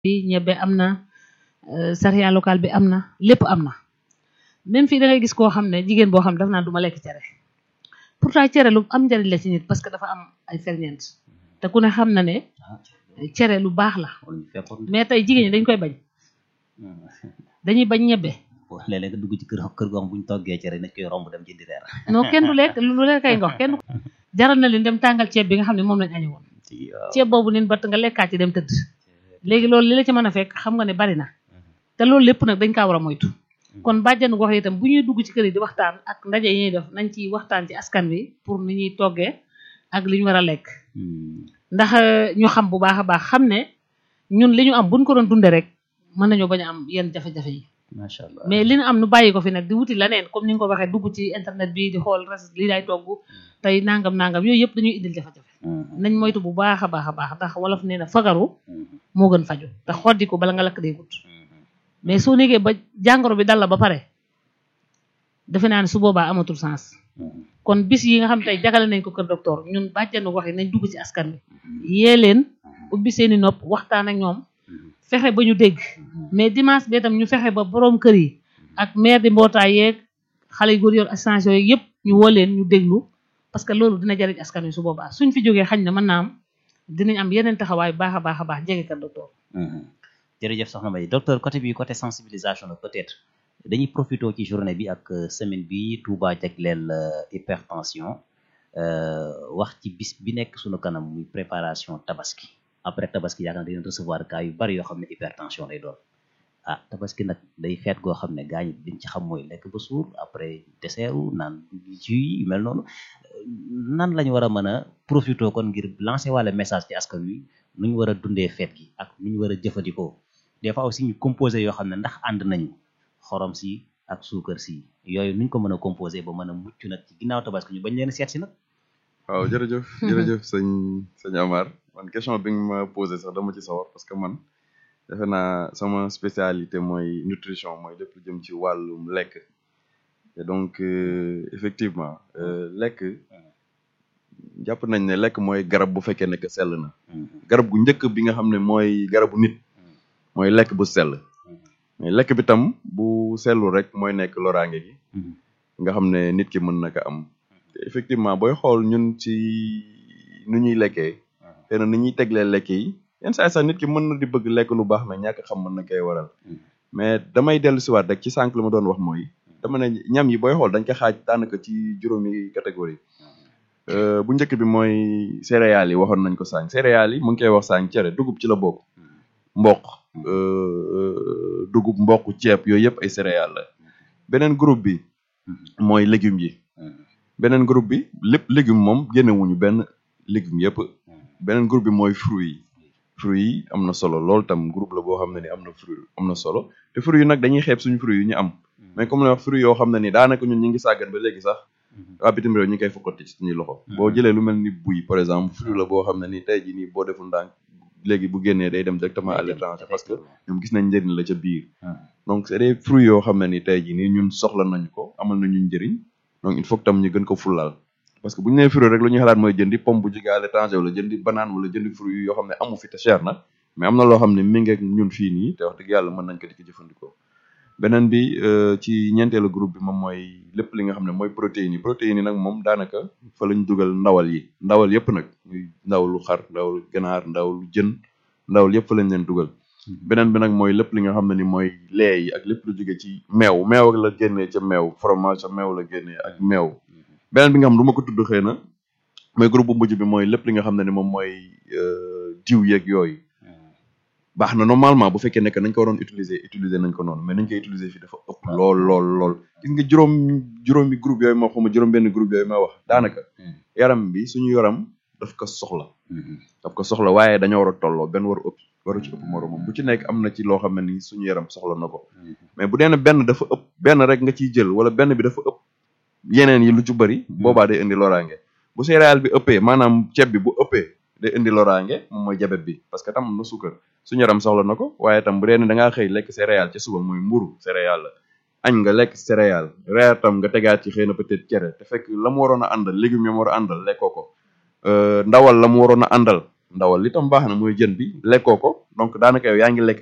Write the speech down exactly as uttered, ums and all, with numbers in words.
bi ñebbe am na céréale locale bi am na lépp am na même fii da ngay gis koo xam ne jigéen boo xam ne daf naan du ma lekk cere pourtant cere lu am njariñ la ci nit parce que dafa am ay ferñeent te ku ne xam na ne cere lu baax la mais tey jigéen ñi dañ koy bañ dañuy bañ ñebbe léeg-léeg nga dugg ci kër kër goo xam bu ñu toggee cere nañ koy romb dem jëndi reer non kenn du lekk lu lekk kay ngox kenn jaral na leen dem tàngal ceeb bi nga xam ne moom lañ añu woon ceeb boobu nin batt nga lekkaat ci dem tëdd léegi loolu li la ci mën a fekk xam nga ne bari na te loolu lépp nag dañ kaa war a moytu kon bàjjanu gox yi itam bu ñuy dugg ci kër yi di waxtaan ak ndaje yi ñuy def nañ ci waxtaan ci askan wi pour ni ñuy toggee ak li ñu war a lekk ndax ñu xam bu baax a baax xam ne ñun li ñu am buñ ko doon dunde rek mën nañoo bañ a am yenn jafe-jafe yi macha allah mais li ñu am nu bàyyi ko fi nag di wuti leneen comme ni nga ko waxee dugg ci internet bi di xool res lii day togg tey nangam nangam yooyu yëpp dañuy indil jafe-jafe nañ moytu bu baax a baax a baax ndax wolof nee na fagaru moo gën faju te xoddi ko bala nga lakk dee gut mais soo nekkee ba jàngoro bi dal la ba pare defe naa ne su boobaa amatul sens kon bis yi nga xam tey jagale nañ ko kër docteur ñun bàjjanu wax yi nañ dugg ci askan wi yee leen ubbi seeni nopp waxtaan ak ñoom fexe ba ñu dégg mais dimanche bi itam ñu fexe ba boroom kër yi ak maire di mbootaay yeeg xale yu góor yor assistance yooyu yëpp ñu woo leen ñu déglu parce que loolu dina jariñ askan wi su boobaa suñ fi jógee xañ na mën naa am dinañ am yeneen taxawaay baax a baax a baax jege kër docteur jërëjëf soxna May docteur côté bi côté sensibilisation la peut-être dañuy profité ci journée bi ak semaine bi Touba jagleel hypertension wax ci bis bi nekk suñu kanam muy préparation tabaski après tabaski yaakaar naa dañu recevoir cas yu bari yoo xam ne hypertension lay doon ah tabaski nag day feet goo xam ne gaañ diñ ci xam mooy lekk ba suur après deseeru naan jus yu mel noonu nan lañu war a mën a profité kon ngir lancer wàlla message ci askan wi nu ñu war a dundee feet gi ak nu ñu war a jëfandikoo des fois aussi ñu composé yoo xam ne ndax ànd nañu xorom si ak suukar si yooyu nuñ ko mën a composé ba mën a mucc nag ci ginnaaw tabaski ñu bañ leen seet si nag waaw jërëjëf jërëjëf sëñ sëñ Amar man question bi nga ma posé sax dama ci sawar parce que man defe naa sama spécialité mooy nutrition mooy lépp lu jëm ci wàllum lekk et donc euh, effectivement euh, lekk jàpp nañ ne lekk mooy garab bu fekkee ne que sell na garab gu njëkk bi nga xam ne mooy garabu nit mooy lekk bu sell mais lekk bi tam bu sellu rek mooy nekk loraange gi nga xam ne nit ki mën na ko am effectivement booy xool ñun ci nu ñuy lekkee te na ni ñuy teglee lekk yi yenn saa sax nit ki mën na di bëgg lekk lu baax mais ñàkk xam mën na koy waral mais damay dellu siwaat rek ci sànq la ma doon wax mooy dama ne ñam yi booy xool dañ ko xaaj daanaka ci juróomi catégorie bu njëkk bi mooy céréales yi waxoon nañ ko sànq céréales yi mu ngi koy wax sànq cere dugub ci la bokk mboq dugub mboq ceeb yooyu yëpp ay céréales la beneen groupe bi mooy légumes yi beneen groupe bi lépp légume moom génnewuñu benn légume yëpp beneen groupe bi mooy fruits yi fruits yi am na solo loolu tam groupe la boo xam ne ni am na fruit am na solo te fruits yi nag dañuy xeeb suñu fruits yu ñu am mais comme la wax fruits yoo xam ne ni daanaka ñun ñu ngi sàggan ba léegi sax waa bitim réew ñu ngi koy fokkati ci suñuy loxo boo jëlee lu mel ni buy par exemple fruit la boo xam ne ni tey jii nii boo deful ndànk léegi bu génnee day dem directement à l'étranger parce que ñoom gis nañ njëriñ la ca biir donc c'est des fruits yoo xam ne ni tey jii nii ñun soxla nañ ko amal nañu njëriñ donc il faut que tam ñu gën ko fulal parce que bu ñu nee fruit rek lu ñuy xalaat mooy jëndi pomme bu jóge à l'étranger wala jëndi banane wala jëndi fruit yoo xam ne amu fi te cher na mais am na loo xam ne mi ngi ak ñun fii nii te wax dëgg yàlla mën nañ ko di ko jëfandikoo beneen bi ci ñeenteelu groupe bi moom mooy lépp li nga xam ne mooy protéines yi protéines yi nag moom daanaka fa lañ dugal ndawal yi ndawal yëpp nag muy ndawlu xar ndawlu ganaar ndawlu jën ndawal yëpp fa lañ leen dugal beneen bi nag mooy lépp li nga xam ne ni mooy lait yi ak lépp lu jóge ci meew meew ak la génnee ca meew fromage ca meew la génnee ak meew beneen bi nga xam du ma ko tudd xëy na mooy groupe bu mujj bi mooy lépp li nga xam ne ni moom mooy diw yeeg yooyu baax na normalement bu fekkee nekk nañ ko waroon utiliser utiliser nañ ko noonu mais nañ koy utiliser fii dafa ëpp lool lool lool gis nga juróom juróomi groupe yooyu moo xawma juróom benn groupe yooyu ma wax daanaka yaram bi suñu yaram daf ko soxla daf ko soxla waaye dañoo war a tolloo benn waru ëpp waru ci ëpp moroomam bu ci nekk am na ci loo xam ne ni suñu yaram soxla na ko mais bu dee ne benn dafa ëpp benn rek nga ciy jël wala benn bi dafa ëpp yeneen yi lu ci bëri boobaa day indi loraange bu céréale bi ëppee maanaam ceeb bi bu ëppee day indi loraange moom mooy jabet bi parce que tam am na suukar suñu yaram soxla na ko waaye tam bu dee ne da ngaa xëy lekk céréale ca suba mooy mburu céréale la añ nga lekk céréale reer tam nga tegaat ci xëy na peut-être cere te fekk la mu waroon a àndal légumes yi mu war a àndal lekkoo ko ndawal la mu waroon a àndal ndawal li tam baax na mooy jën bi lekkoo ko donc daanaka yow yaa ngi lekk